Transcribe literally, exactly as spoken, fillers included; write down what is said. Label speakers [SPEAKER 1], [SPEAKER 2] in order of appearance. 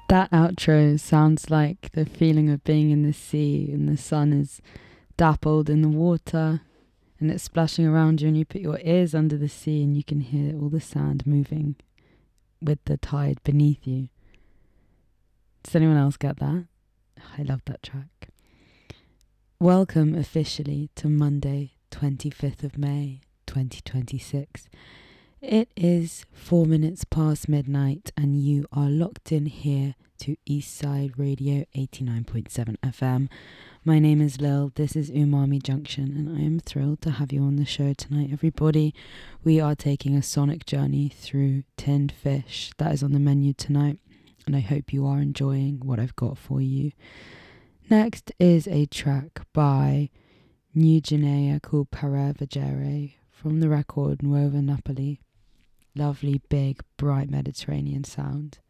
[SPEAKER 1] That outro sounds like the feeling of being in the sea and the sun is dappled in the water and it's splashing around you, and you put your ears under the sea and you can hear all the sand moving with the tide beneath you. Does anyone else get that? I love that track. Welcome officially to Monday, twenty-fifth of May, twenty twenty-six. It is four minutes past midnight and you are locked in here to Eastside Radio eighty-nine point seven F M. My name is Lil, this is Umami Junction, and I am thrilled to have you on the show tonight, everybody. We are taking a sonic journey through Tinned Fish. That is on the menu tonight, and I hope you are enjoying what I've got for you. Next is a track by New Guinea called Pare Vegere from the record Nuova Napoli. Lovely, big, bright Mediterranean sound.